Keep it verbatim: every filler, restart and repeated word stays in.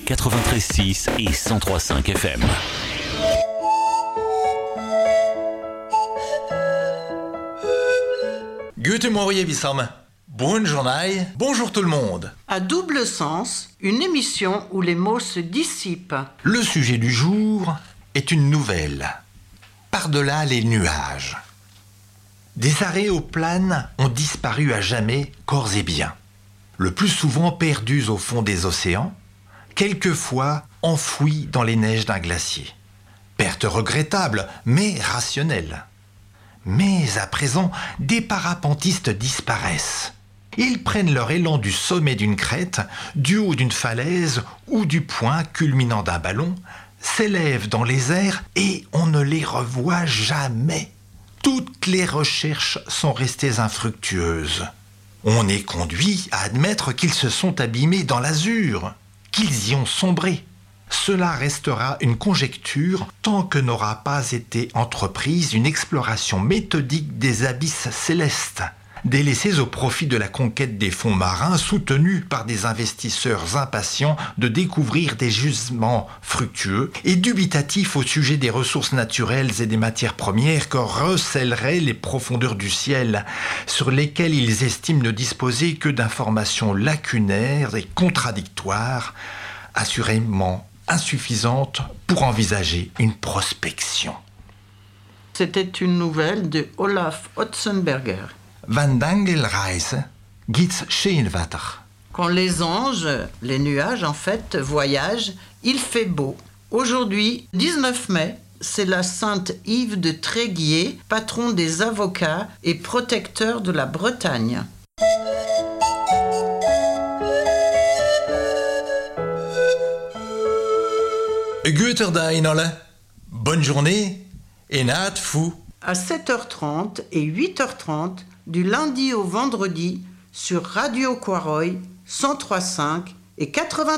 quatre-vingt-treize virgule six et cent trois virgule cinq F M. Guten Morgen, Wissam. Bonne journée, bonjour tout le monde. À double sens, une émission où les mots se dissipent. Le sujet du jour est une nouvelle. Par-delà les nuages. Des aéroplanes ont disparu à jamais, corps et biens. Le plus souvent perdus au fond des océans, quelquefois enfouis dans les neiges d'un glacier. Perte regrettable, mais rationnelle. Mais à présent, des parapentistes disparaissent. Ils prennent leur élan du sommet d'une crête, du haut d'une falaise ou du point culminant d'un ballon, s'élèvent dans les airs et on ne les revoit jamais. Toutes les recherches sont restées infructueuses. On est conduit à admettre qu'ils se sont abîmés dans l'azur, qu'ils y ont sombré. Cela restera une conjecture tant que n'aura pas été entreprise une exploration méthodique des abysses célestes, délaissés au profit de la conquête des fonds marins soutenus par des investisseurs impatients de découvrir des gisements fructueux et dubitatifs au sujet des ressources naturelles et des matières premières que recèleraient les profondeurs du ciel, sur lesquelles ils estiment ne disposer que d'informations lacunaires et contradictoires, assurément insuffisantes pour envisager une prospection. C'était une nouvelle de Olaf Otzenberger. Wandangelreise gibt's Scheenwetter. Quand les anges, les nuages en fait, voyagent, il fait beau. Aujourd'hui, dix-neuf mai, c'est la sainte Yves de Tréguier, patron des avocats et protecteur de la Bretagne. Goeterdag alle. Bonne journée et naat fou. À sept heures trente et huit heures trente, du lundi au vendredi, sur Radio Quaroy, cent trois virgule cinq et quatre-vingts.